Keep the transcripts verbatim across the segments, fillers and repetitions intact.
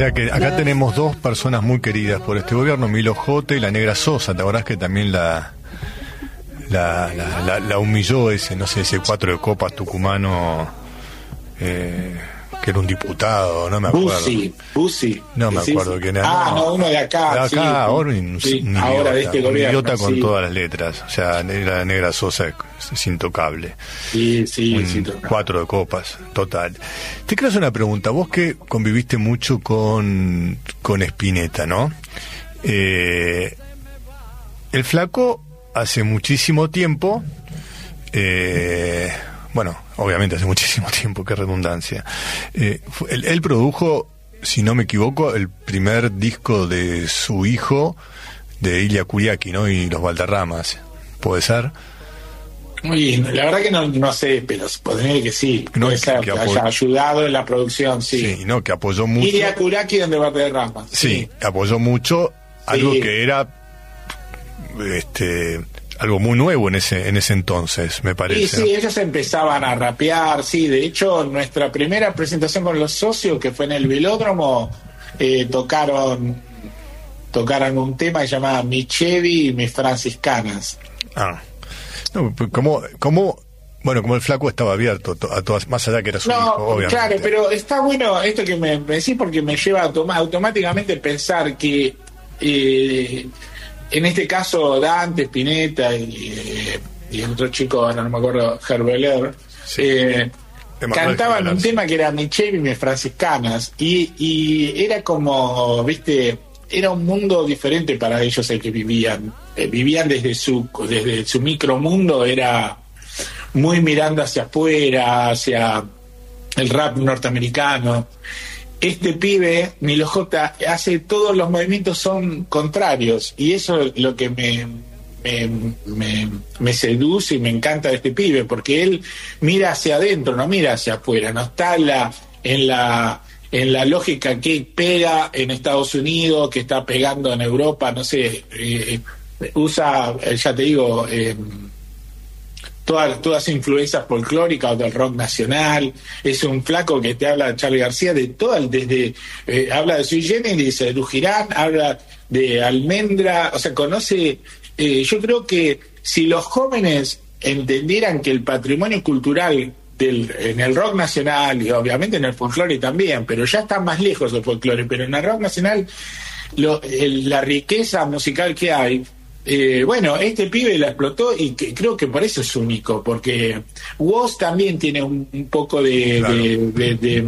sea que acá tenemos dos personas muy queridas por este gobierno, Milo J y la Negra Sosa. ¿Te acordás que también la la, la, la, la humilló ese, no sé, ese cuatro de copas tucumano, eh, que era un diputado, no me acuerdo. Busi, Busi. No me acuerdo quién era. Ah, no, no, uno de acá. De acá, sí, ahora un, sí, un ahora idiota, de este un gobierno. idiota con sí. todas las letras. O sea, la Negra Sosa es, es intocable. Sí, sí, un sí. Cuatro de copas, total. Te quiero hacer una pregunta. Vos que conviviste mucho con, con Spinetta, ¿no? Eh, el Flaco hace muchísimo tiempo, eh, bueno, obviamente hace muchísimo tiempo, qué redundancia. Eh, fue, él, él produjo, si no me equivoco, el primer disco de su hijo, de Ilia Kuriaki, ¿no? Y los Valderramas, ¿puede ser? Muy, la verdad que no, no sé, pero podría que sí. No, puede que, ser, que que apoy... haya ayudado en la producción, sí. Sí, no, que apoyó mucho. Ilia Kuriaki, donde va de ramas. Sí, sí, apoyó mucho algo sí. que era este algo muy nuevo en ese en ese entonces, me parece. Sí, sí, ellos empezaban a rapear, sí. De hecho, nuestra primera presentación con los socios, que fue en el Velódromo, eh, tocaron tocaron un tema que se llamaba Mi Chevy y Mis Franciscanas. Ah, no, como como bueno, como el Flaco estaba abierto a todas, más allá que era su no, hijo, obviamente. Claro, pero está bueno esto que me, me decís, porque me lleva automa- automáticamente a pensar que eh, en este caso Dante, Spinetta y, eh, y el otro chico, ahora no me acuerdo, Herbeler, sí. eh, cantaban un sí. tema que era Mi Chevy y Mis Franciscanas, y, y era como, viste, era un mundo diferente para ellos el que vivían. Eh, vivían desde su desde su micromundo, era muy mirando hacia afuera, hacia el rap norteamericano. Este pibe, Milo J, hace todos los movimientos son contrarios, y eso es lo que me, me, me, me seduce y me encanta de este pibe, porque él mira hacia adentro, no mira hacia afuera, no está en la, en la, en la lógica que pega en Estados Unidos, que está pegando en Europa, no sé, eh, usa, ya te digo, eh, Todas, todas influencias folclóricas del rock nacional. Es un flaco que te habla de Charly García, de todo, desde eh, habla de Sui Generis, de Lujirán, habla de Almendra, o sea, conoce. Eh, yo creo que si los jóvenes entendieran que el patrimonio cultural del, en el rock nacional, y obviamente en el folclore también, pero ya está más lejos del folclore, pero en el rock nacional, lo, el, la riqueza musical que hay. Eh, bueno, este pibe la explotó, y que, creo que por eso es único, porque Woz también tiene un, un poco de, claro. de, de, de,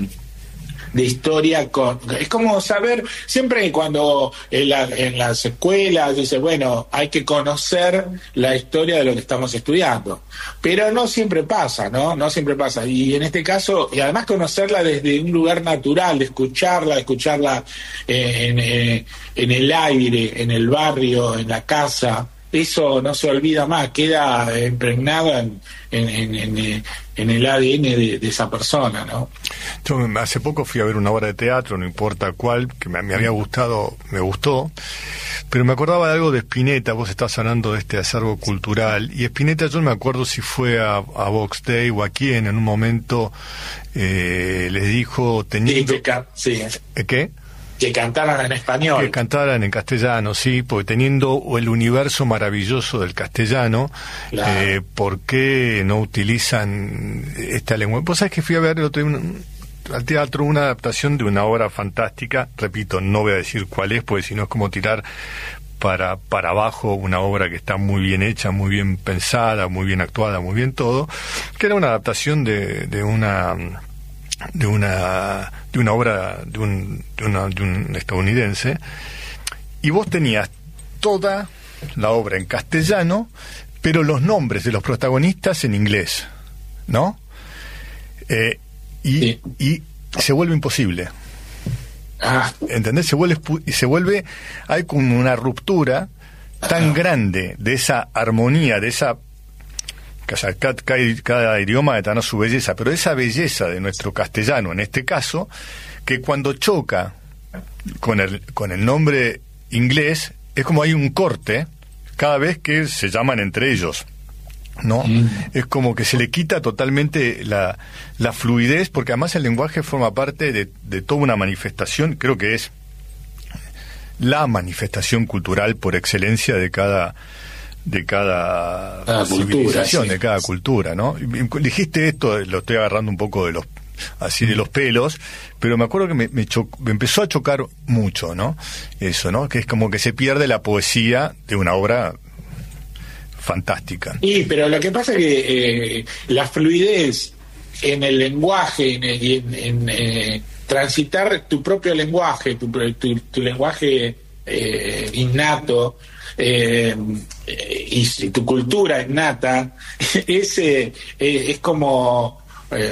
de historia con, es como saber, siempre cuando en, la, en las escuelas dice, bueno, hay que conocer la historia de lo que estamos estudiando, pero no siempre pasa, ¿no? No siempre pasa, y en este caso, y además conocerla desde un lugar natural, de escucharla, de escucharla eh, en, eh, en el aire, en el barrio, en la casa. Eso no se olvida más, queda impregnada en, en, en, en, en el A D N de, de esa persona, ¿no? Yo hace poco fui a ver una obra de teatro, no importa cuál, que me, me había gustado, me gustó, pero me acordaba de algo de Spinetta. Vos estás hablando de este acervo cultural, y Spinetta, yo no me acuerdo si fue a, a Vox Day o a quién, en un momento eh, les dijo, teniendo... Sí, sí. ¿Qué? Que cantaran en español. Que cantaran en castellano, sí, porque teniendo el universo maravilloso del castellano, claro. eh, ¿por qué no utilizan esta lengua? Vos sabés que fui a ver el otro día un, al teatro una adaptación de una obra fantástica, repito, no voy a decir cuál es, porque si no es como tirar para, para abajo una obra que está muy bien hecha, muy bien pensada, muy bien actuada, muy bien todo, que era una adaptación de, de una... de una de una obra de un, de, una, de un estadounidense, y vos tenías toda la obra en castellano, pero los nombres de los protagonistas en inglés, ¿no? Eh, y, sí. y se vuelve imposible. Ah. ¿Entendés? Se vuelve, se vuelve, hay como una ruptura tan grande de esa armonía, de esa... O sea, cada, cada idioma tiene su belleza, pero esa belleza de nuestro castellano, en este caso, que cuando choca con el, con el nombre inglés, es como hay un corte cada vez que se llaman entre ellos. ¿no? Mm. Es como que se le quita totalmente la, la fluidez, porque además el lenguaje forma parte de, de toda una manifestación, creo que es la manifestación cultural por excelencia de cada de cada, cada civilización, cultura, sí. de cada cultura, ¿no? Dijiste esto, lo estoy agarrando un poco de los así de los pelos, pero me acuerdo que me, me, cho- me empezó a chocar mucho, ¿no? Eso, ¿no? Que es como que se pierde la poesía de una obra fantástica. Y pero lo que pasa es que eh, la fluidez en el lenguaje, en, en, en eh, transitar tu propio lenguaje, tu, tu, tu lenguaje eh, innato, eh, y, y tu cultura innata, es, eh, es como eh,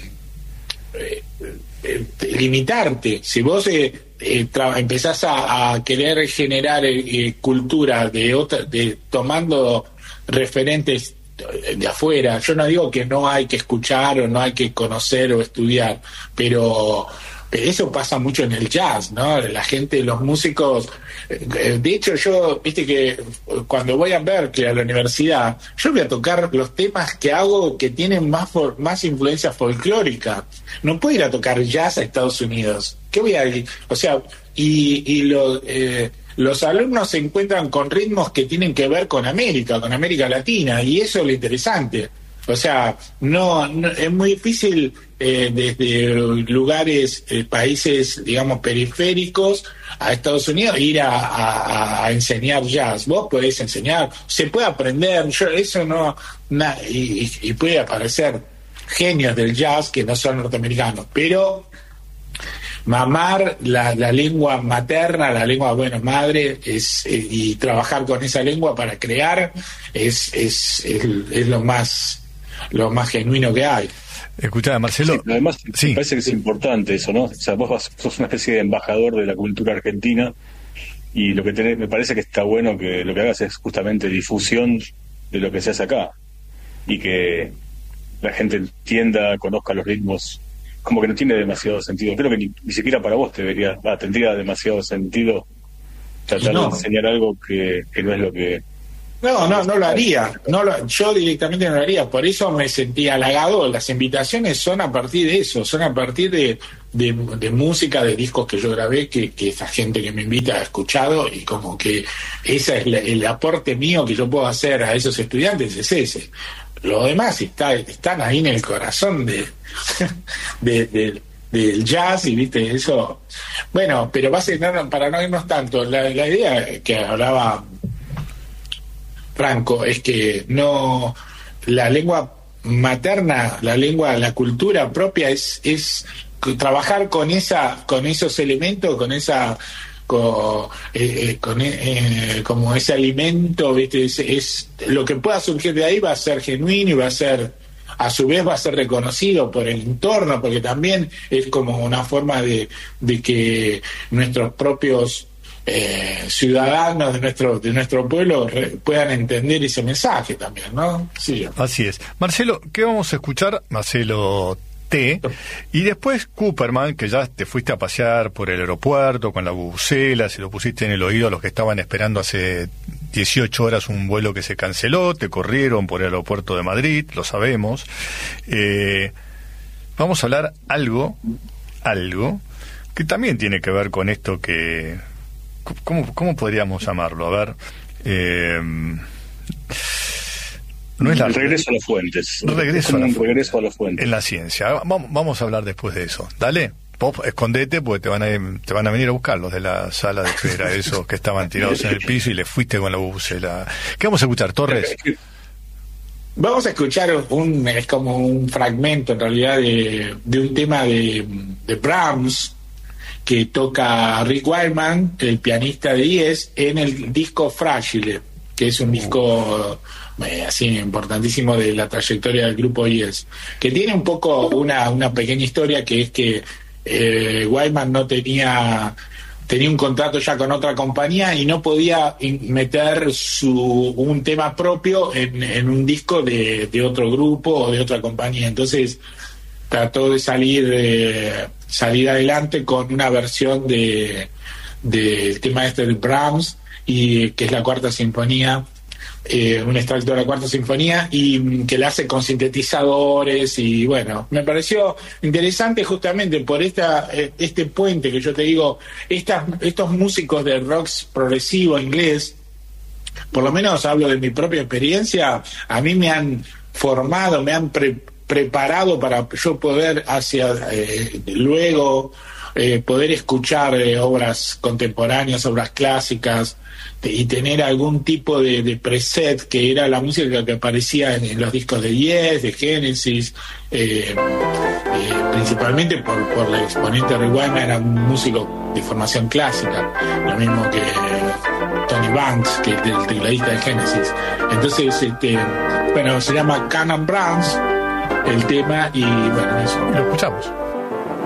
eh, eh, limitarte. Si vos eh, eh, tra- empezás a, a querer generar eh, cultura de otra, de tomando referentes de afuera, yo no digo que no hay que escuchar o no hay que conocer o estudiar, pero eso pasa mucho en el jazz, ¿no? La gente, los músicos, de hecho yo, viste que cuando voy a Berkeley, a la universidad, yo voy a tocar los temas que hago que tienen más for, más influencia folclórica. No puedo ir a tocar jazz a Estados Unidos. ¿Qué voy a ir? O sea, y, y lo, eh, los alumnos se encuentran con ritmos que tienen que ver con América, con América Latina, y eso es lo interesante. O sea, no, no es muy difícil eh, desde lugares, eh, países, digamos, periféricos a Estados Unidos ir a, a, a enseñar jazz. Vos podés enseñar, se puede aprender, yo eso no, na, y, y puede aparecer genios del jazz que no son norteamericanos, pero mamar la, la lengua materna, la lengua, bueno, madre, es eh, y trabajar con esa lengua para crear es, es, es, es lo más lo más genuino que hay. Escuchá, Marcelo. Sí, además, sí. me parece que es importante eso, ¿no? O sea, vos vas, sos una especie de embajador de la cultura argentina, y lo que tenés, me parece que está bueno que lo que hagas es justamente difusión de lo que se hace acá, y que la gente entienda, conozca los ritmos. Como que no tiene demasiado sentido. Creo que ni, ni siquiera para vos te debería, ah, tendría demasiado sentido tratar no. de enseñar algo que, que no es lo que... No, no, no lo haría. No lo, yo directamente no lo haría. Por eso me sentí halagado. Las invitaciones son a partir de eso, son a partir de, de, de música, de discos que yo grabé, que, que esa gente que me invita ha escuchado, y como que ese es la, el aporte mío que yo puedo hacer a esos estudiantes, es ese. Lo demás está, están ahí en el corazón de, de, de del jazz, y viste eso. Bueno, pero va a ser, no, para no irnos tanto, la, la idea que hablaba Franco es que no, la lengua materna, la lengua, la cultura propia es es trabajar con esa, con esos elementos, con esa con, eh, con eh, como ese alimento, viste, es, es lo que pueda surgir de ahí va a ser genuino y va a ser, a su vez va a ser reconocido por el entorno, porque también es como una forma de, de que nuestros propios Eh, ciudadanos de nuestro de nuestro pueblo re, puedan entender ese mensaje también, ¿no? Sí. Así es. Marcelo, ¿qué vamos a escuchar? Marcelo T. Y después Cooperman, que ya te fuiste a pasear por el aeropuerto con la bubucela, se lo pusiste en el oído a los que estaban esperando hace dieciocho horas un vuelo que se canceló, te corrieron por el aeropuerto de Madrid, lo sabemos. Eh, vamos a hablar algo, algo, que también tiene que ver con esto que... ¿Cómo, ¿Cómo podríamos llamarlo? A ver, eh, no es la, el regreso a las fuentes. Regreso, a la, regreso a las fuentes. En la ciencia. Vamos, vamos a hablar después de eso. Dale, vos escondete porque te van a te van a venir a buscar los de la sala de espera, esos que estaban tirados en el piso y le fuiste con la bubucela. ¿Qué vamos a escuchar, Torres? Vamos a escuchar un, es como un fragmento en realidad de, de un tema de, de Brahms, que toca Rick Wakeman, el pianista de Yes, en el disco Fragile, que es un disco eh, así importantísimo de la trayectoria del grupo Yes, que tiene un poco una, una pequeña historia, que es que eh, Wakeman no tenía tenía un contrato ya con otra compañía y no podía meter su un tema propio en, en un disco de, de otro grupo o de otra compañía. Entonces trató de salir eh, salir adelante con una versión de del tema este de Brahms, y que es la Cuarta Sinfonía, eh, un extracto de la Cuarta Sinfonía, y que la hace con sintetizadores, y bueno, me pareció interesante justamente por esta eh, este puente que yo te digo, estas, estos músicos de rock progresivo inglés, por lo menos hablo de mi propia experiencia, a mí me han formado, me han pre- preparado para yo poder hacia eh, luego eh, poder escuchar eh, obras contemporáneas, obras clásicas, y tener algún tipo de, de preset que era la música que aparecía en, en los discos de Yes, de Genesis, eh, eh, principalmente por, por el exponente Rick Wakeman, era un músico de formación clásica, lo mismo que Tony Banks, que es el tecladista de Genesis. Entonces, este, bueno, se llama Cannon Browns el tema, y bueno, eso. Lo escuchamos.